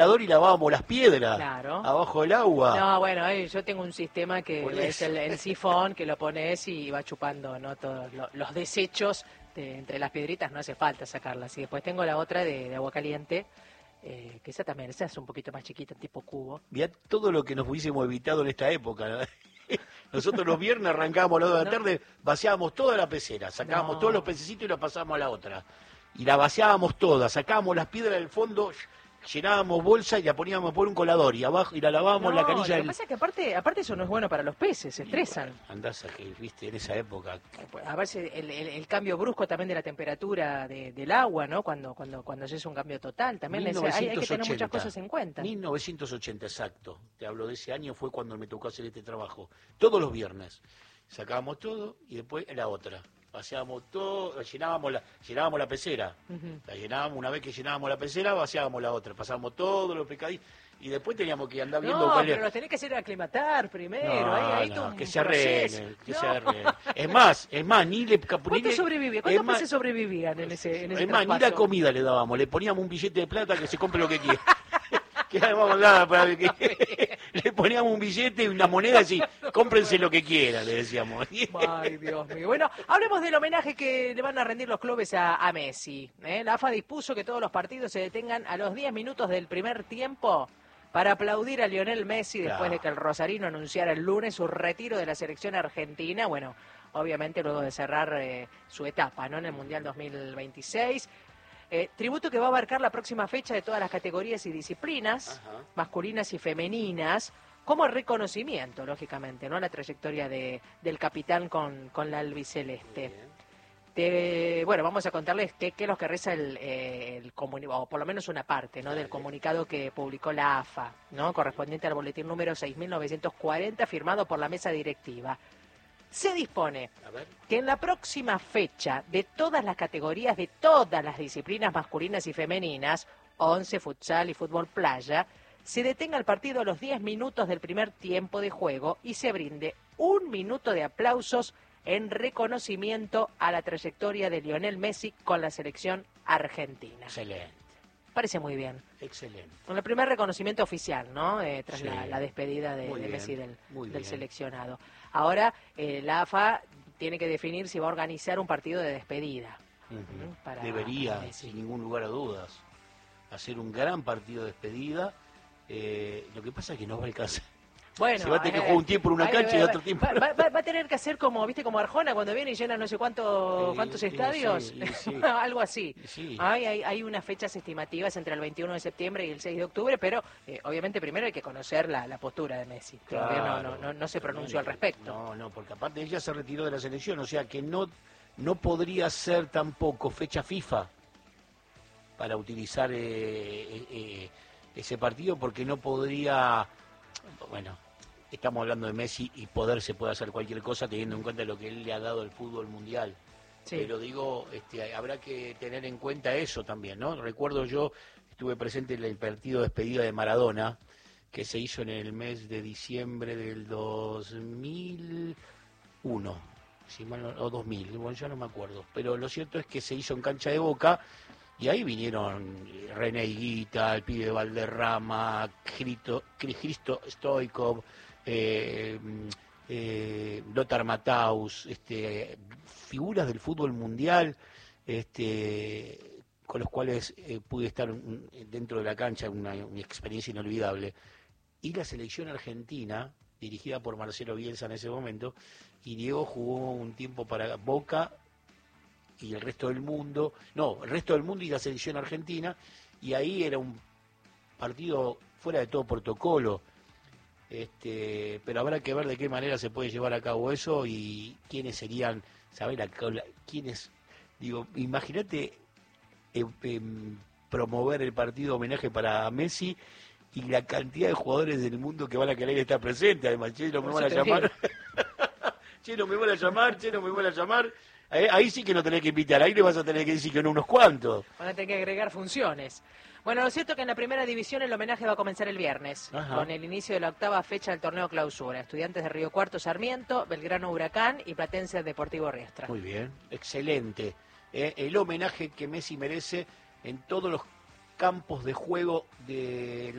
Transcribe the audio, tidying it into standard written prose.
y lavábamos las piedras Claro. abajo del agua. No, bueno, yo tengo un sistema que es el sifón, que lo pones y va chupando, ¿no? Todos los desechos entre las piedritas, no hace falta sacarlas. Y después tengo la otra de agua caliente, que esa es un poquito más chiquita, tipo cubo. Mirá todo lo que nos hubiésemos evitado en esta época, ¿no? Nosotros los viernes arrancábamos a las 2 de la tarde, vaciábamos toda la pecera, sacábamos todos los pececitos y los pasábamos a la otra. Y la vaciábamos toda, sacábamos las piedras del fondo, llenábamos bolsa y la poníamos por un colador y abajo y la lavábamos en la canilla. Lo que pasa es que aparte eso no es bueno para los peces, se estresan. Bueno, andás a que, viste, en esa época. A veces el cambio brusco también de la temperatura del agua, ¿no? Cuando se hace un cambio total, también hay que tener muchas cosas en cuenta. 1980, exacto. Te hablo de ese año, fue cuando me tocó hacer este trabajo. Todos los viernes. Sacábamos todo y después la otra. Vaciábamos todo, llenábamos la pecera. La llenábamos, una vez que llenábamos la pecera, vaciábamos la otra. Pasábamos todos los pescaditos y después teníamos que andar viendo cuál era. Pero los tenés que hacer aclimatar primero. Que se arreglen, se arreglen. Es más, ni le... ¿Cuántos sobrevivían? ¿Cuántos peces sobrevivían en ese Es más, ni la comida le dábamos, le poníamos un billete de plata que se compre lo que quiera. Que para que le poníamos un billete y una moneda y así, cómprense lo que quieran, le decíamos. Ay, Dios mío. Bueno, hablemos del homenaje que le van a rendir los clubes a Messi. La AFA dispuso que todos los partidos se detengan a los 10 minutos del primer tiempo para aplaudir a Lionel Messi después de que el rosarino anunciara el lunes su retiro de la selección argentina. Bueno, obviamente luego de cerrar su etapa, ¿no? En el Mundial 2026. Tributo que va a abarcar la próxima fecha de todas las categorías y disciplinas, masculinas y femeninas, como reconocimiento, lógicamente, ¿no? La trayectoria del capitán con la albiceleste. Bueno, vamos a contarles qué es lo que reza el comunicado, o por lo menos una parte, ¿no? Del comunicado que publicó la AFA, ¿no? Correspondiente al boletín número 6.940, firmado por la mesa directiva. Se dispone que en la próxima fecha de todas las categorías, de todas las disciplinas masculinas y femeninas, 11, futsal y fútbol playa, se detenga el partido a los 10 minutos del primer tiempo de juego y se brinde 1 minuto de aplausos en reconocimiento a la trayectoria de Lionel Messi con la selección argentina. Excelente. Parece muy bien. Excelente. Con el primer reconocimiento oficial, ¿no? Tras la despedida de Messi del seleccionado. Ahora, la AFA tiene que definir si va a organizar un partido de despedida. Debería, sin ningún lugar a dudas, hacer un gran partido de despedida. Lo que pasa es que no va a alcanzar. Bueno, se va a tener que jugar un tiempo en una cancha y otro tiempo. Va a tener que hacer como, ¿viste? Como Arjona cuando viene y llena no sé cuántos estadios. Algo así. Sí. Hay unas fechas estimativas entre el 21 de septiembre y el 6 de octubre, pero obviamente primero hay que conocer la postura de Messi. Todavía no se pronunció al respecto. No, porque aparte ella se retiró de la selección, o sea que no podría ser tampoco fecha FIFA para utilizar ese partido, porque no podría... Bueno, estamos hablando de Messi y se puede hacer cualquier cosa teniendo en cuenta lo que él le ha dado al fútbol mundial. Sí. Pero digo, habrá que tener en cuenta eso también, ¿no? Recuerdo yo, estuve presente en el partido de despedida de Maradona, que se hizo en el mes de diciembre del 2001, o 2000, bueno, yo no me acuerdo. Pero lo cierto es que se hizo en cancha de Boca. Y ahí vinieron René Higuita, el pibe Valderrama, Cristo Stoikov, Lothar Matthaus, figuras del fútbol mundial, con los cuales pude estar dentro de la cancha, una experiencia inolvidable. Y la selección argentina, dirigida por Marcelo Bielsa en ese momento, y Diego jugó un tiempo para Boca y el resto del mundo, y la selección argentina, y ahí era un partido fuera de todo protocolo, pero habrá que ver de qué manera se puede llevar a cabo eso y quiénes serían, ¿sabes? Quiénes, digo, imagínate promover el partido homenaje para Messi y la cantidad de jugadores del mundo que van a querer estar presentes, además, no me van a llamar, no me van a llamar. Ahí sí que no tenés que invitar, ahí le vas a tener que decir que no unos cuantos. Van a tener que agregar funciones. Bueno, lo cierto es que en la primera división el homenaje va a comenzar el viernes, con el inicio de la 8ª fecha del torneo clausura. Estudiantes de Río Cuarto Sarmiento, Belgrano Huracán y Platense Deportivo Riestra. Muy bien, excelente. El homenaje que Messi merece en todos los campos de juego de